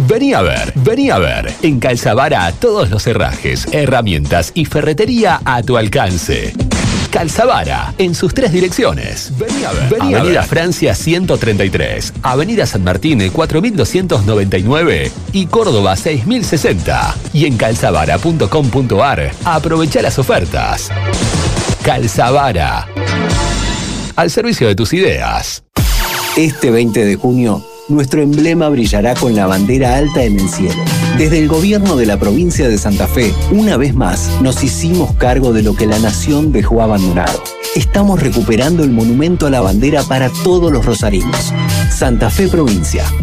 Vení a ver, vení a ver. En Calzavara, todos los herrajes, herramientas y ferretería a tu alcance. Calzavara, en sus 3 direcciones. Vení a ver. Vení Avenida a ver. Francia 133, Avenida San Martín 4299 y Córdoba 6060. Y en calzavara.com.ar, aprovecha las ofertas. Calzavara, al servicio de tus ideas. Este 20 de junio, nuestro emblema brillará con la bandera alta en el cielo. Desde el gobierno de la provincia de Santa Fe, una vez más, nos hicimos cargo de lo que la nación dejó abandonado. Estamos recuperando el monumento a la bandera para todos los rosarinos. Santa Fe Provincia.